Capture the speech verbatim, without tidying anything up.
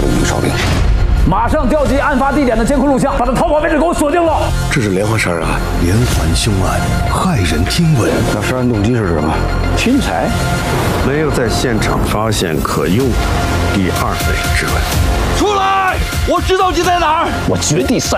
的一名哨兵。 马上调集案发地点的监控录像，把他逃跑位置给我锁定了。 这是连环杀人案，连环凶案，骇人听闻。 那杀人动机是什么？ 侵财？ 没有在现场发现可用第二类指纹。 出来！我知道你在哪儿。 我绝地三。